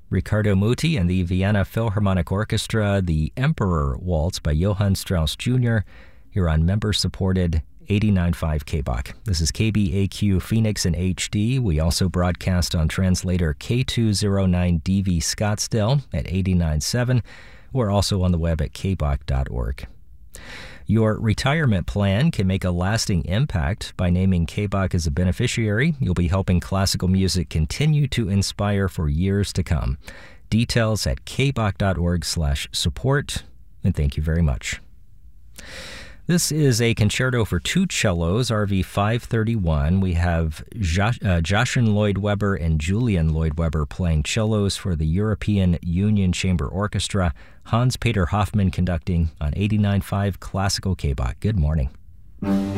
Riccardo Muti and the Vienna Philharmonic Orchestra, the Emperor Waltz by Johann Strauss Jr. here on member-supported 89.5 KBOK. This is KBAQ Phoenix in HD. We also broadcast on translator K209DV Scottsdale at 89.7. We're also on the web at kbok.org. Your retirement plan can make a lasting impact by naming KBOK as a beneficiary. You'll be helping classical music continue to inspire for years to come. Details at kbok.org/support, and thank you very much. This is a concerto for two cellos, RV 531. We have Joshua Lloyd Webber and Julian Lloyd Webber playing cellos for the European Union Chamber Orchestra. Hans-Peter Hoffmann conducting on 89.5 Classical KBOK. Good morning.